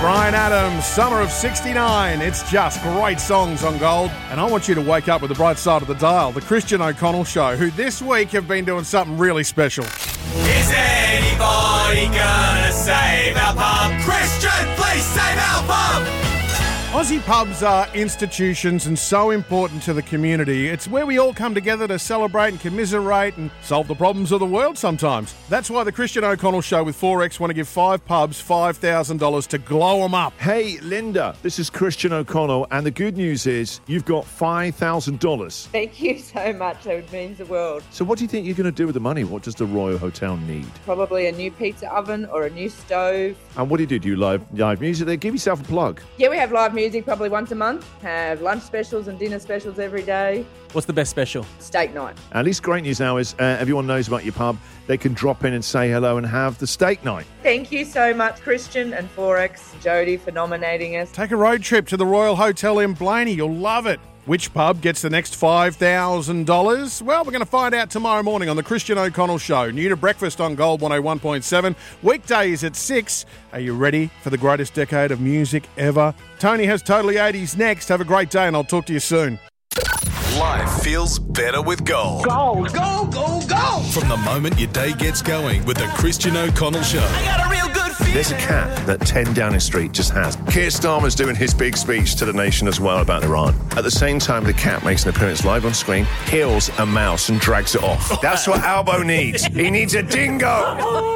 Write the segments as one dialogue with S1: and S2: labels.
S1: Bryan Adams, Summer of 69. It's just great songs on Gold. And I want you to wake up with the bright side of the dial. The Christian O'Connell Show, who this week have been doing something really special.
S2: Is anybody gonna save our pub? Christian, please save our pub!
S1: Aussie pubs are institutions and so important to the community. It's where we all come together to celebrate and commiserate and solve the problems of the world sometimes. That's why the Christian O'Connell Show with Forex want to give 5 pubs $5,000 to glow them up.
S3: Hey, Linda, this is Christian O'Connell, and the good news is you've got $5,000.
S4: Thank you so much. It means the world.
S3: So what do you think you're going to do with the money? What does the Royal Hotel need?
S4: Probably a new pizza oven or a new stove.
S3: And what do you do? Do you live music there? Give yourself a plug.
S4: Yeah, we have live music probably once a month. Have lunch specials and dinner specials every day.
S5: What's the best special?
S4: Steak night.
S3: At least great news now is everyone knows about your pub. They can drop in and say hello and have the steak night.
S4: Thank you so much, Christian and Forex, Jody, for nominating us.
S1: Take a road trip to the Royal Hotel in Blaney. You'll love it. Which pub gets the next $5,000? Well, we're going to find out tomorrow morning on the Christian O'Connell Show. New to breakfast on Gold 101.7. Weekdays at 6. Are you ready for the greatest decade of music ever? Tony has Totally 80s next. Have a great day and I'll talk to you soon.
S6: Life feels better with Gold.
S2: Gold! Go, go, go!
S6: From the moment your day gets going with the Christian O'Connell Show.
S2: I got a real good feeling!
S3: There's a cat that 10 Downing Street just has. Keir Starmer's doing his big speech to the nation as well about Iran. At the same time, the cat makes an appearance live on screen, kills a mouse and drags it off. That's what Albo needs. He needs a dingo.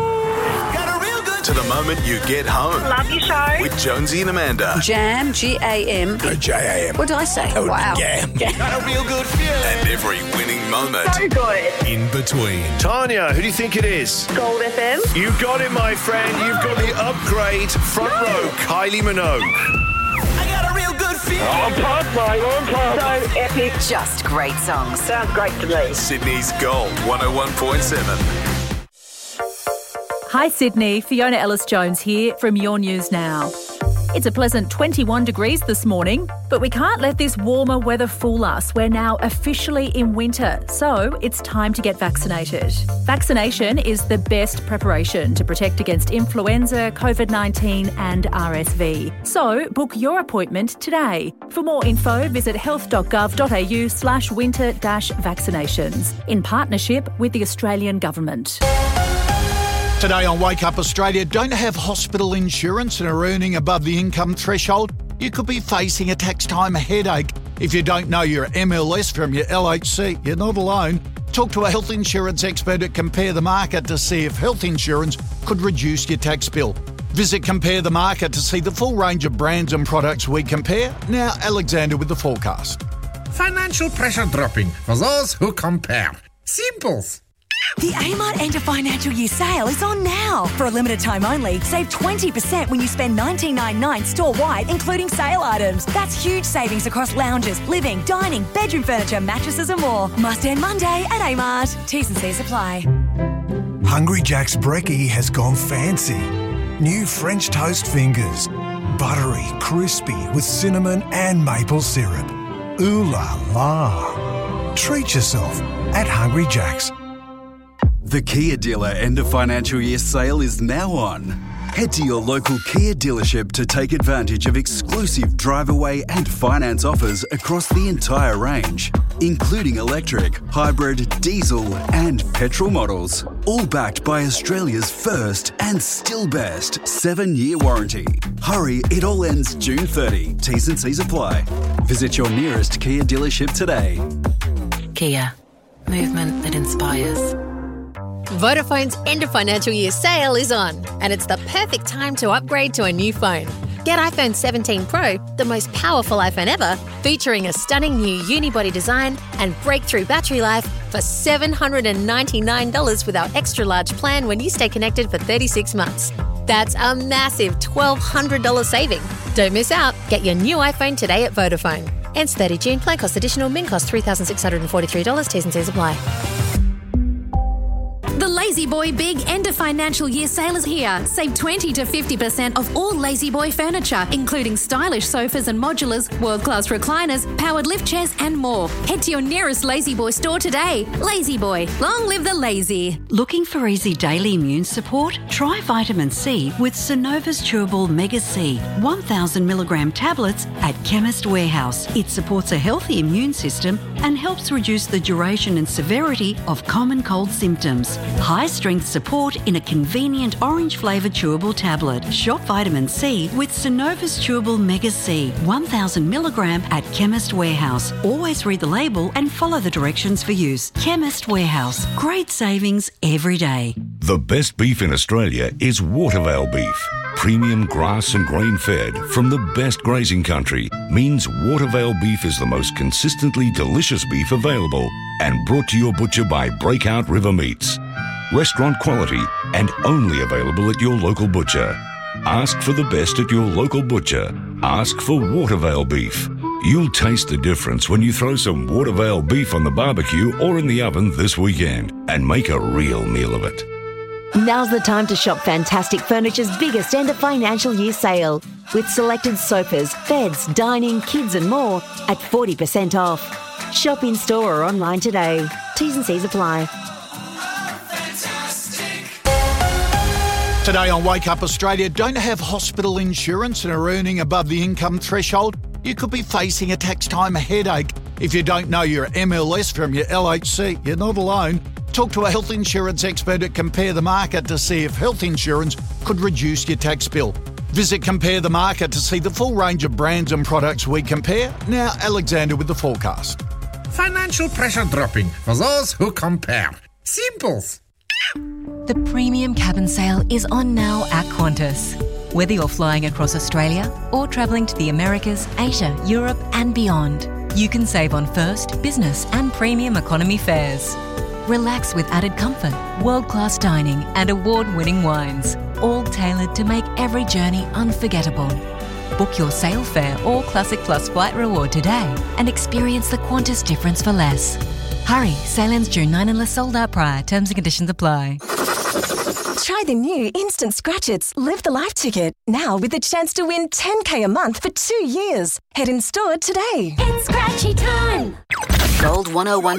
S6: To the moment you get home.
S7: Love your show.
S6: With Jonesy and Amanda.
S8: Jam, G-A-M.
S6: Good J-A-M.
S8: What did I say? Wow.
S6: Jam.
S2: Got a real good feeling!
S6: And every winning moment
S7: So good.
S6: in between.
S3: Tanya, who do you think it is?
S7: Gold FM.
S3: You got it, my friend. You've got the upgrade front row, Kylie Minogue.
S2: I got a real good feeling!
S7: So epic.
S8: Just great songs.
S7: Sounds great to me.
S6: Sydney's Gold 101.7.
S9: Hi Sydney, Fiona Ellis-Jones here from Your News Now. It's a pleasant 21 degrees this morning, but we can't let this warmer weather fool us. We're now officially in winter, so it's time to get vaccinated. Vaccination is the best preparation to protect against influenza, COVID-19 and RSV. So book your appointment today. For more info, visit health.gov.au/winter-vaccinations in partnership with the Australian Government.
S10: Today on Wake Up Australia, don't have hospital insurance and are earning above the income threshold? You could be facing a tax time headache. If you don't know your MLS from your LHC, you're not alone. Talk to a health insurance expert at Compare the Market to see if health insurance could reduce your tax bill. Visit Compare the Market to see the full range of brands and products we compare. Now, Alexander with the forecast.
S11: Financial pressure dropping for those who compare. Simples.
S12: The Amart End of Financial Year sale is on now. For a limited time only, save 20% when you spend $19.99 store-wide, including sale items. That's huge savings across lounges, living, dining, bedroom furniture, mattresses and more. Must end Monday at Amart. T's and C's apply.
S13: Hungry Jack's Brekkie has gone fancy. New French toast fingers. Buttery, crispy with cinnamon and maple syrup. Ooh la la. Treat yourself at Hungry Jack's.
S14: The Kia Dealer End of Financial Year sale is now on. Head to your local Kia dealership to take advantage of exclusive drive-away and finance offers across the entire range, including electric, hybrid, diesel and petrol models, all backed by Australia's first and still best 7-year warranty. Hurry, it all ends June 30. T's and C's apply. Visit your nearest Kia dealership today.
S15: Kia. Movement that inspires.
S16: Vodafone's end of financial year sale is on, and it's the perfect time to upgrade to a new phone. Get iPhone 17 Pro, the most powerful iPhone ever, featuring a stunning new unibody design and breakthrough battery life for $799 with our extra large plan when you stay connected for 36 months. That's a massive $1,200 saving. Don't miss out. Get your new iPhone today at Vodafone. Ends 30 June. Plan cost additional. Min cost $3,643. T's and C's apply.
S9: The
S5: The Lazy Boy Big End of Financial Year sale is here. Save 20 to 50% off all Lazy Boy furniture, including stylish sofas and modulars, world-class recliners, powered lift chairs and more. Head to your nearest Lazy Boy store today. Lazy Boy, long live the lazy.
S17: Looking for easy daily immune support? Try vitamin C with Synova's Chewable Mega C 1000 milligram tablets at Chemist Warehouse. It supports a healthy immune system and helps reduce the duration and severity of common cold symptoms. High-strength support in a convenient orange-flavoured chewable tablet. Shop vitamin C with Synova's Chewable Mega C 1000 milligram at Chemist Warehouse. Always read the label and follow the directions for use. Chemist Warehouse. Great savings every day.
S18: The best beef in Australia is Watervale beef. Premium grass and grain-fed from the best grazing country means Watervale beef is the most consistently delicious beef available and brought to your butcher by Breakout River Meats. Restaurant quality and only available at your local butcher. Ask for the best at your local butcher. Ask for Watervale beef. You'll taste the difference when you throw some Watervale beef on the barbecue or in the oven this weekend and make a real meal of it.
S19: Now's the time to shop Fantastic Furniture's biggest end of financial year sale, with selected sofas, beds, dining, kids and more at 40% off. Shop in store or online today. T's and C's apply.
S10: Today on Wake Up Australia, don't have hospital insurance and are earning above the income threshold? You could be facing a tax time headache. If you don't know your MLS from your LHC, you're not alone. Talk to a health insurance expert at Compare the Market to see if health insurance could reduce your tax bill. Visit Compare the Market to see the full range of brands and products we compare. Now, Alexander with the forecast.
S11: Financial pressure dropping for those who compare. Simples.
S12: The premium cabin sale is on now at Qantas. Whether you're flying across Australia or travelling to the Americas, Asia, Europe and beyond, you can save on first, business and premium economy fares. Relax with added comfort, world-class dining and award-winning wines, all tailored to make every journey unforgettable. Book your sail fare or Classic Plus flight reward today and experience the Qantas difference for less. Hurry, sail ends June 9 unless sold out prior. Terms and conditions apply.
S20: Try the new Instant Scratch It's Live the Life ticket, now with the chance to win $10,000 a month for 2 years. Head in store today.
S8: It's scratchy time. Gold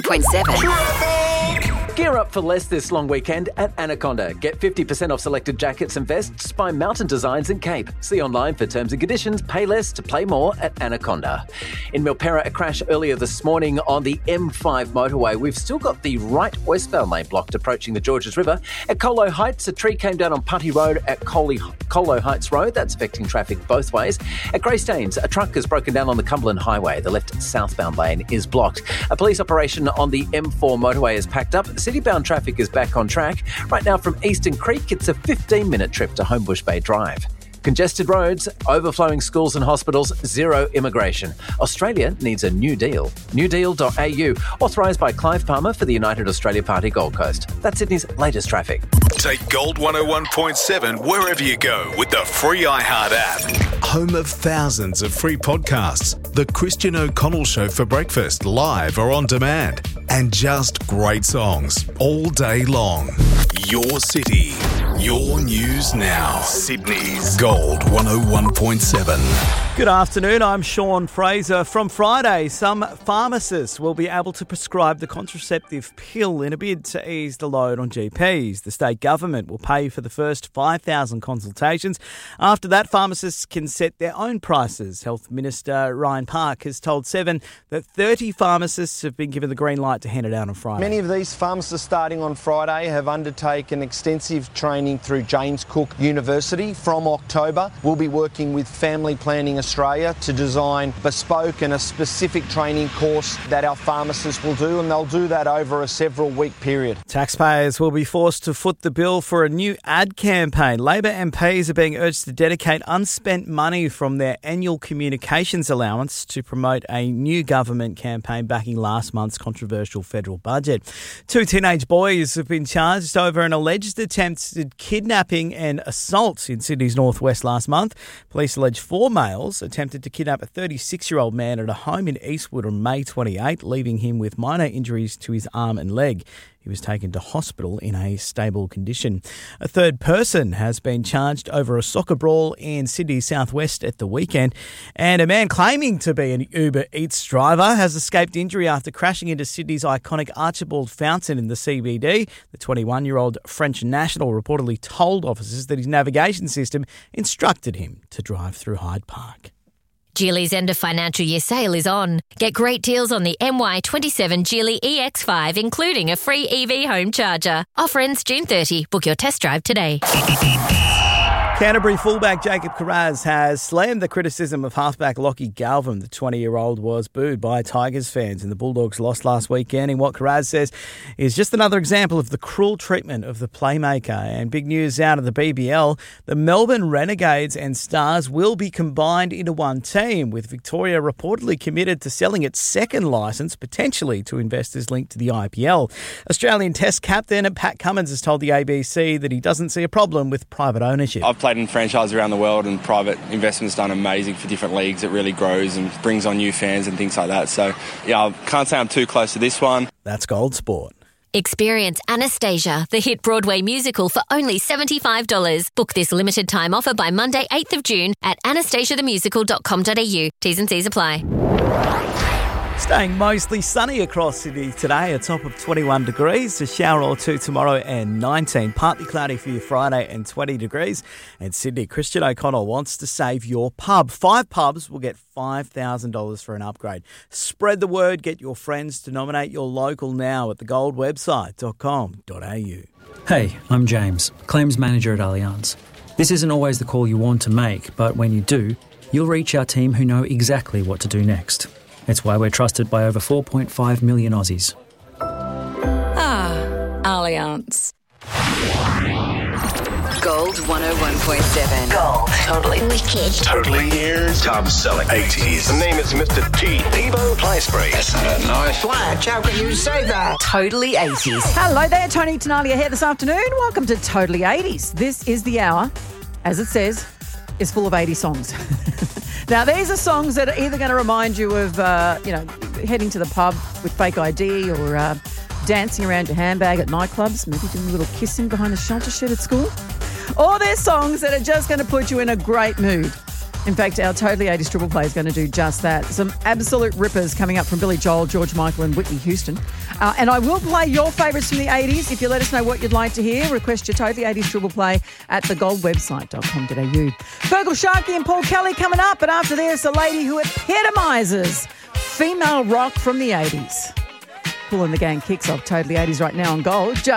S8: 101.7.
S21: Gear up for less this long weekend at Anaconda. Get 50% off selected jackets and vests by Mountain Designs and Cape. See online for terms and conditions. Pay less to play more at Anaconda. In Milperra, a crash earlier this morning on the M5 motorway. We've still got the right westbound lane blocked approaching the Georges River. At Colo Heights, a tree came down on Putty Road at Colo Heights Road. That's affecting traffic both ways. At Greystanes, a truck has broken down on the Cumberland Highway. The left southbound lane is blocked. A police operation on the M4 motorway is packed up. City-bound traffic is back on track. Right now from Eastern Creek, it's a 15-minute trip to Homebush Bay Drive. Congested roads, overflowing schools and hospitals, zero immigration. Australia needs a new deal. newdeal.au, authorised by Clive Palmer for the United Australia Party Gold Coast. That's Sydney's latest traffic.
S6: Take Gold 101.7 wherever you go with the free iHeart app. Home of thousands of free podcasts. The Christian O'Connell Show for breakfast, live or on demand. And just great songs all day long. Your city, your news now. Sydney's Gold 101.7.
S22: Good afternoon, I'm Sean Fraser. From Friday, some pharmacists will be able to prescribe the contraceptive pill in a bid to ease the load on GPs. The state government will pay for the first 5,000 consultations. After that, pharmacists can set their own prices. Health Minister Ryan Park has told Seven that 30 pharmacists have been given the green light to hand it out on Friday.
S23: Many of these pharmacists starting on Friday have undertaken extensive training through James Cook University. From October, we'll be working with Family Planning Australia to design bespoke and a specific training course that our pharmacists will do, and they'll do that over a several-week period.
S22: Taxpayers will be forced to foot the bill for a new ad campaign. Labor MPs are being urged to dedicate unspent money from their annual communications allowance to promote a new government campaign backing last month's controversial federal budget. 2 teenage boys have been charged over an alleged attempted kidnapping and assault in Sydney's northwest last month. Police allege 4 males attempted to kidnap a 36-year-old man at a home in Eastwood on May 28, leaving him with minor injuries to his arm and leg. He was taken to hospital in a stable condition. A third person has been charged over a soccer brawl in Sydney's southwest at the weekend. And a man claiming to be an Uber Eats driver has escaped injury after crashing into Sydney's iconic Archibald Fountain in the CBD. The 21-year-old French national reportedly told officers that his navigation system instructed him to drive through Hyde Park.
S1: Geely's end of financial year sale is on. Get great deals on the MY27 Geely EX5, including a free EV home charger. Offer ends June 30. Book your test drive today.
S22: Canterbury fullback Jacob Kiraz has slammed the criticism of halfback Lockie Galvin. The 20-year-old was booed by Tigers fans and the Bulldogs lost last weekend in what Kiraz says is just another example of the cruel treatment of the playmaker. And big news out of the BBL, the Melbourne Renegades and Stars will be combined into one team, with Victoria reportedly committed to selling its second licence, potentially to investors linked to the IPL. Australian Test captain Pat Cummins has told the ABC that he doesn't see a problem with private ownership.
S3: I've played in franchise around the world, and private investment's done amazing for different leagues. It really grows and brings on new fans and things like that. So, yeah, I can't say I'm too close to this one.
S22: That's Gold Sport.
S1: Experience Anastasia, the hit Broadway musical, for only $75. Book this limited time offer by Monday, 8th of June at anastasiathemusical.com.au. T's and C's apply.
S22: Staying mostly sunny across Sydney today, a top of 21 degrees, a shower or two tomorrow and 19. Partly cloudy for your Friday and 20 degrees. And Sydney, Christian O'Connell wants to save your pub. 5 pubs will get $5,000 for an upgrade. Spread the word, get your friends to nominate your local now at thegoldwebsite.com.au.
S4: Hey, I'm James, Claims Manager at Allianz. This isn't always the call you want to make, but when you do, you'll reach our team who know exactly what to do next. It's why we're trusted by over 4.5 million Aussies.
S8: Allianz. Gold 101.7. Gold. Totally wicked.
S24: Totally ears. Top selling 80s. The name is Mr. T. Devo Playspray. That's a nice flash. How can you say that?
S8: Totally 80s.
S25: Hello there, Tony Tenalia here this afternoon. Welcome to Totally 80s. This is the hour, as it says, is full of 80 songs. Now, these are songs that are either going to remind you of, heading to the pub with fake ID or dancing around your handbag at nightclubs, maybe doing a little kissing behind the shelter shed at school. Or they're songs that are just going to put you in a great mood. In fact, our Totally 80s Triple Play is going to do just that. Some absolute rippers coming up from Billy Joel, George Michael and Whitney Houston. And I will play your favourites from the 80s. If you let us know what you'd like to hear, request your Totally 80s Triple Play at thegoldwebsite.com.au. Fergal Sharkey and Paul Kelly coming up, but after this, a lady who epitomises female rock from the 80s. Paul and the Gang kicks off Totally 80s right now on Gold.